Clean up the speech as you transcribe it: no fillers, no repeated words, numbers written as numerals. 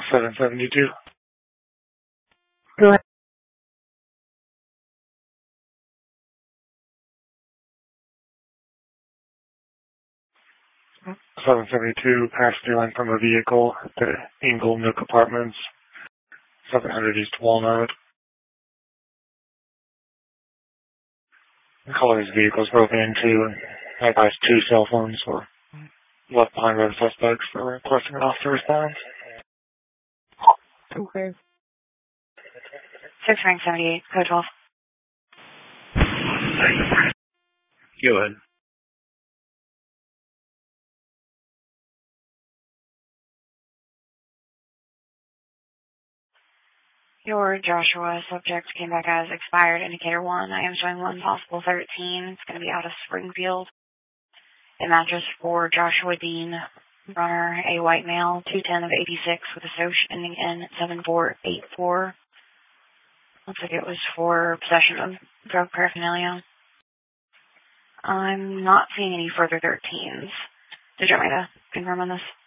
772. Go ahead. 772, passenger line from a vehicle to Ingle Nook Apartments, 700 East Walnut. The color of the vehicle is broken into, and likewise 2 cell phones were left behind by the suspects for requesting an officer response. Okay. 678, code 12. Go ahead. Your Joshua subject came back as expired indicator 1. I am showing 1 possible 13. It's going to be out of Springfield. It matches for Joshua Dean, runner, a white male, 210 of 86 with a SOCH ending in 7484. Looks like it was for possession of drug paraphernalia. I'm not seeing any further 13s. Did you want me to confirm on this?